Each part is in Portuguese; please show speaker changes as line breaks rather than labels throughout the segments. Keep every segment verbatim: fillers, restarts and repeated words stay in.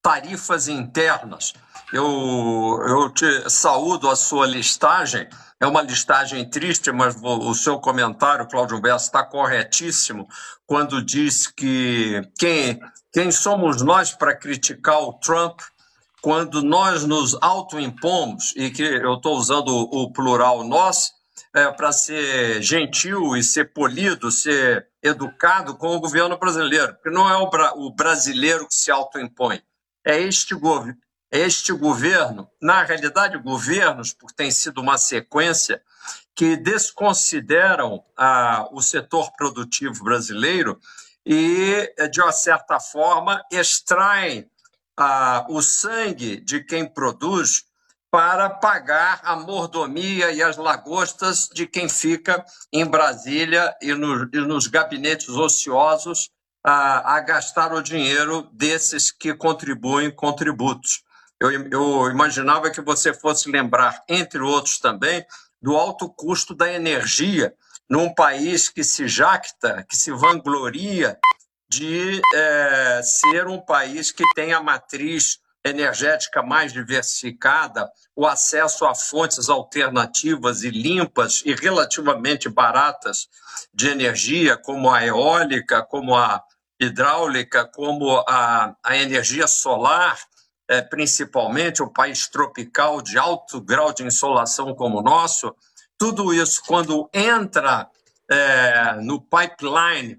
tarifas internas. Eu, eu te saúdo a sua listagem, é uma listagem triste, mas o seu comentário, Cláudio Humberto, está corretíssimo quando diz que quem, quem somos nós para criticar o Trump quando nós nos autoimpomos, e que eu estou usando o plural nós, é, para ser gentil e ser polido, ser educado com o governo brasileiro, porque não é o, bra o brasileiro que se autoimpõe, é este, gov é este governo, na realidade governos, porque tem sido uma sequência, que desconsideram ah, o setor produtivo brasileiro e, de uma certa forma, extraem ah, o sangue de quem produz para pagar a mordomia e as lagostas de quem fica em Brasília e, no, e nos gabinetes ociosos a, a gastar o dinheiro desses que contribuem com tributos. Eu, eu imaginava que você fosse lembrar, entre outros também, do alto custo da energia num país que se jacta, que se vangloria de é, ser um país que tem a matriz energética mais diversificada, o acesso a fontes alternativas e limpas e relativamente baratas de energia, como a eólica, como a hidráulica, como a, a energia solar, é, principalmente um país tropical de alto grau de insolação como o nosso. Tudo isso, quando entra é, no pipeline,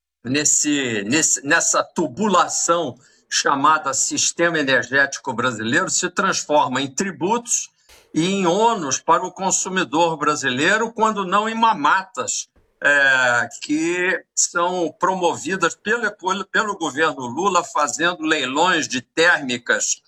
nesse, nesse, nessa tubulação chamada sistema energético brasileiro, se transforma em tributos e em ônus para o consumidor brasileiro, quando não em mamatas é, que são promovidas pelo, pelo governo Lula, fazendo leilões de térmicas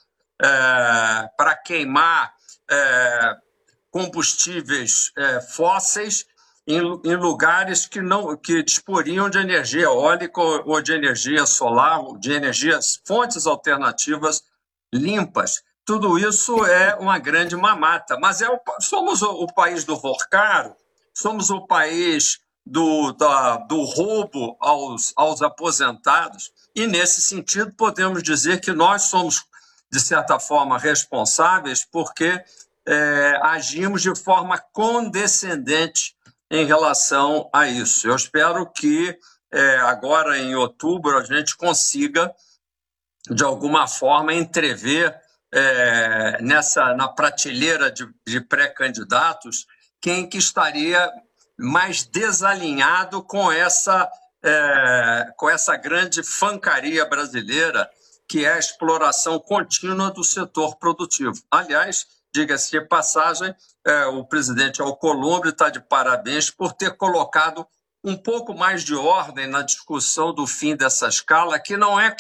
é, para queimar é, combustíveis é, fósseis em, em lugares que não que disporiam de energia eólica ou, ou de energia solar, ou de energias, fontes alternativas limpas. Tudo isso é uma grande mamata, mas é o, somos o, o país do forcaro, somos o país do, da, do roubo aos, aos aposentados, e nesse sentido podemos dizer que nós somos, de certa forma, responsáveis porque é, agimos de forma condescendente em relação a isso. Eu espero que é, agora, em outubro, a gente consiga, de alguma forma, entrever é, nessa, na prateleira de, de pré-candidatos quem que estaria mais desalinhado com essa, é, com essa grande fancaria brasileira, que é a exploração contínua do setor produtivo. Aliás, diga-se de passagem, é, o presidente Alcolumbre está de parabéns por ter colocado um pouco mais de ordem na discussão do fim dessa escala, que não é,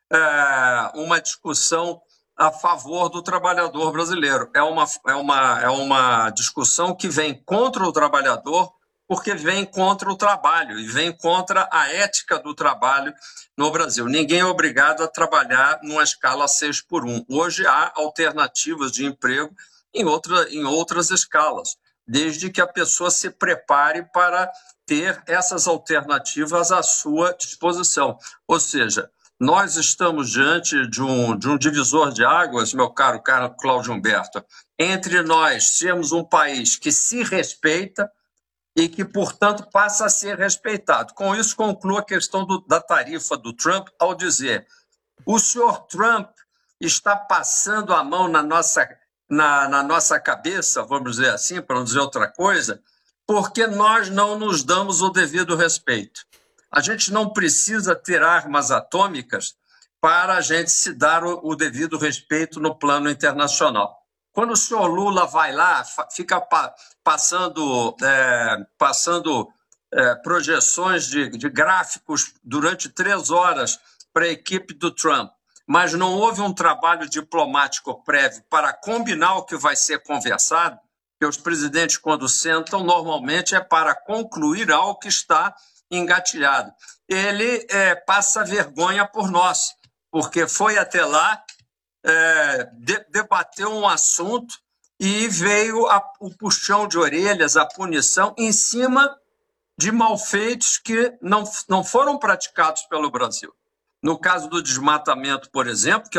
é uma discussão a favor do trabalhador brasileiro. É uma, é, uma, é uma discussão que vem contra o trabalhador, porque vem contra o trabalho e vem contra a ética do trabalho no Brasil. Ninguém é obrigado a trabalhar numa escala seis por um. Hoje há alternativas de emprego em, outra, em outras escalas, desde que a pessoa se prepare para ter essas alternativas à sua disposição. Ou seja, nós estamos diante de um, de um divisor de águas, meu caro Cláudio Humberto, entre nós sermos um país que se respeita e que, portanto, passa a ser respeitado. Com isso, concluo a questão do, da tarifa do Trump ao dizer: o senhor Trump está passando a mão na nossa, na, na nossa cabeça, vamos dizer assim, para não dizer outra coisa, porque nós não nos damos o devido respeito. A gente não precisa ter armas atômicas para a gente se dar o, o devido respeito no plano internacional. Quando o senhor Lula vai lá, fica pa, passando, é, passando é, projeções de, de gráficos durante três horas para a equipe do Trump, mas não houve um trabalho diplomático prévio para combinar o que vai ser conversado, que os presidentes, quando sentam, normalmente é para concluir algo que está engatilhado. Ele é, passa vergonha por nós, porque foi até lá, É, de, debateu um assunto e veio a, o puxão de orelhas, a punição, em cima de malfeitos que não, não foram praticados pelo Brasil. No caso do desmatamento, por exemplo, que